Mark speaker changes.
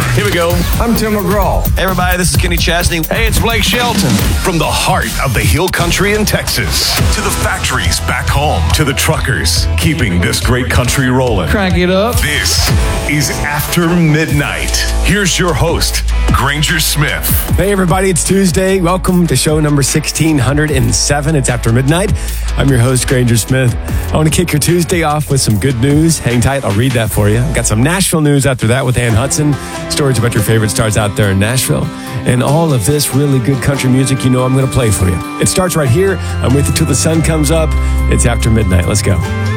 Speaker 1: Here we go.
Speaker 2: I'm Tim McGraw.
Speaker 1: Hey everybody, this is Kenny Chesney.
Speaker 2: Hey, it's Blake Shelton.
Speaker 3: From the heart of the Hill Country in Texas to the factories back home to the truckers keeping this great country rolling.
Speaker 2: Crank it up.
Speaker 3: This is After Midnight. Here's your host, Granger Smith.
Speaker 4: Hey everybody, it's Tuesday. Welcome to show number 1607. It's After Midnight. I'm your host, Granger Smith. I want to kick your Tuesday off with some good news. Hang tight, I'll read that for you. I've got some Nashville news after that with Ann Hudson. Stories about your favorite stars out there in Nashville. And all of this really good country music you know I'm going to play for you. It starts right here. I'm with you till the sun comes up. It's After Midnight. Let's go.